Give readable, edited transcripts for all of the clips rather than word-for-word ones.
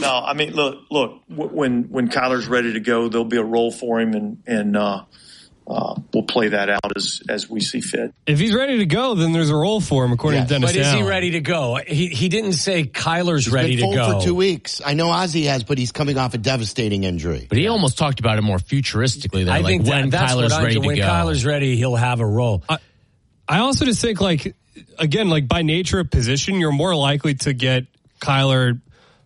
No, I mean, look. When Kyler's ready to go, there'll be a role for him, and we'll play that out as we see fit. If he's ready to go, then there's a role for him, according to Dennis Allen. But is he ready to go? He didn't say Kyler's ready to go. For 2 weeks. I know Ozzie has, but he's coming off a devastating injury. But he almost talked about it more futuristically, though. I think when Kyler's ready to go. When Kyler's ready, he'll have a role. I also just think, again, by nature of position, you're more likely to get Kyler.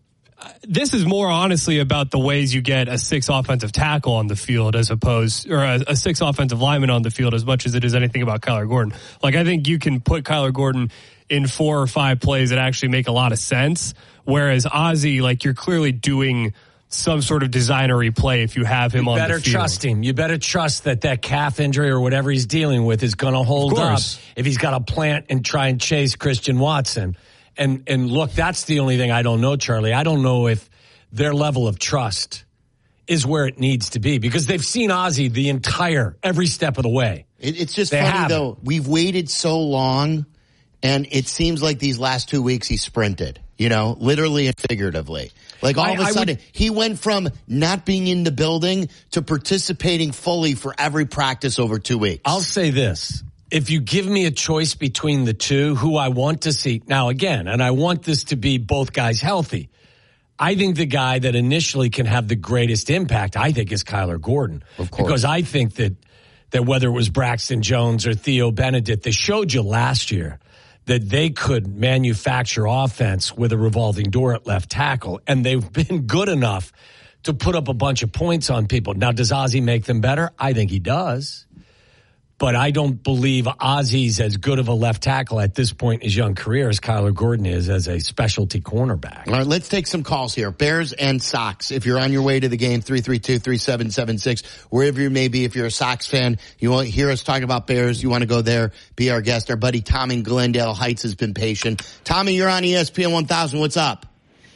This is more honestly about the ways you get a 6 offensive tackle on the field or a 6 offensive lineman on the field as much as it is anything about Kyler Gordon. I think you can put Kyler Gordon in 4 or 5 plays that actually make a lot of sense. Whereas Ozzie, you're clearly doing some sort of designery play if you have him on the field. You better trust him. You better trust that calf injury or whatever he's dealing with is going to hold up if he's got to plant and try and chase Christian Watson. And look, that's the only thing I don't know, Charlie. I don't know if their level of trust is where it needs to be because they've seen Ozzie every step of the way. It's just funny, though. We've waited so long, and it seems like these last 2 weeks he sprinted, literally and figuratively. All of a sudden, he went from not being in the building to participating fully for every practice over 2 weeks. I'll say this. If you give me a choice between the two, who I want to see, now again, and I want this to be both guys healthy, I think the guy that initially can have the greatest impact, I think, is Kyler Gordon. Of course. Because I think that whether it was Braxton Jones or Theo Benedict, they showed you last year that they could manufacture offense with a revolving door at left tackle, and they've been good enough to put up a bunch of points on people. Now, does Ozzie make them better? I think he does. But I don't believe Ozzie's as good of a left tackle at this point in his young career as Kyler Gordon is as a specialty cornerback. All right, let's take some calls here. Bears and Sox. If you're on your way to the game, 332-3776. Wherever you may be, if you're a Sox fan, you want to hear us talk about Bears, you want to go there, be our guest. Our buddy Tom in Glendale Heights has been patient. Tommy, you're on ESPN 1000. What's up?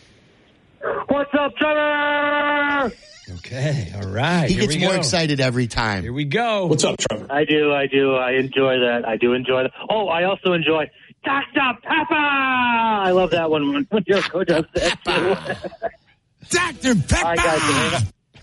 What's up, Trevor? Okay, all right. He gets more excited every time. Here we go. What's up, Trevor? I do. I enjoy that. I do enjoy that. Oh, I also enjoy Dr. Pepper. I love that one when your coach does that too. Dr. Pepper. Guys,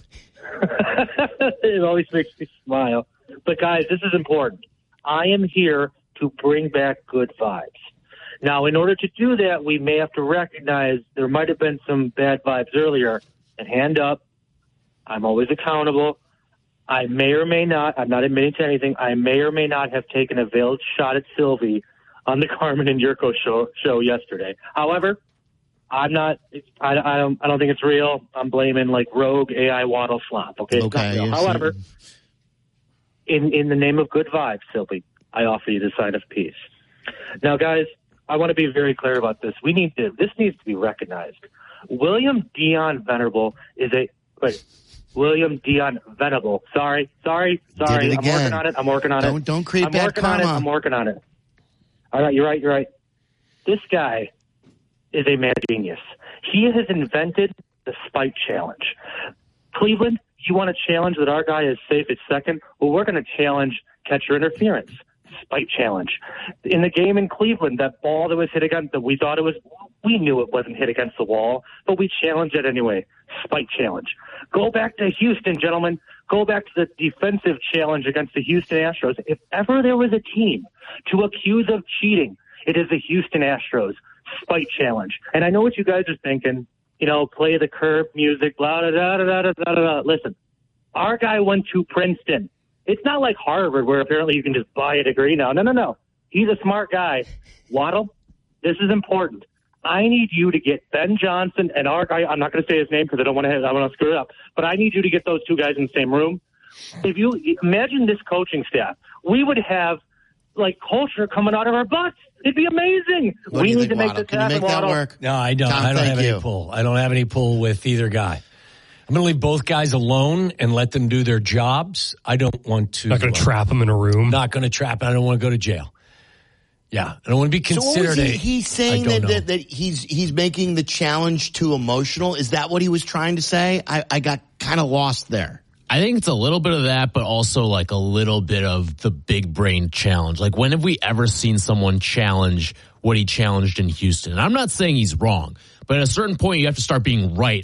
it always makes me smile. But guys, this is important. I am here to bring back good vibes. Now, in order to do that, we may have to recognize there might have been some bad vibes earlier. And hand up. I'm always accountable. I may or may not, I'm not admitting to anything, I may or may not have taken a veiled shot at Sylvie on the Carmen and Yurko show yesterday. However, I don't think it's real. I'm blaming rogue AI waddle slop. Okay. It's not real. However, in the name of good vibes, Sylvie, I offer you the sign of peace. Now, guys, I want to be very clear about this. This needs to be recognized. William Dion Venerable is William Dion Venable. Sorry. I'm working on it. Don't create bad karma. I'm working on it. All right, you're right. This guy is a mad genius. He has invented the spike challenge. Cleveland, you want to challenge that our guy is safe at second? Well, we're going to challenge catcher interference. Spike challenge. In the game in Cleveland, that ball that was hit against, that we thought we knew it wasn't hit against the wall, but we challenged it anyway. Spike challenge. Go back to Houston, gentlemen. Go back to the defensive challenge against the Houston Astros. If ever there was a team to accuse of cheating, it is the Houston Astros. Spike challenge. And I know what you guys are thinking. Play the curve music, blah, da, da, da, da, da, da. Listen, our guy went to Princeton. It's not like Harvard where apparently you can just buy a degree now. No. He's a smart guy. Waddle, this is important. I need you to get Ben Johnson and our guy. I'm not going to say his name because I want to screw it up. But I need you to get those two guys in the same room. If you imagine this coaching staff, we would have culture coming out of our butts. It'd be amazing. We need to make this happen. That work? No, I don't. I don't have any pull. I don't have any pull with either guy. I'm going to leave both guys alone and let them do their jobs. I don't want to. Not going to trap them in a room. Not going to trap. I don't want to go to jail. Yeah, I don't want to be considered. So he's saying that he's making the challenge too emotional. Is that what he was trying to say? I got kind of lost there. I think it's a little bit of that, but also a little bit of the big brain challenge. When have we ever seen someone challenge what he challenged in Houston? And I'm not saying he's wrong, but at a certain point you have to start being right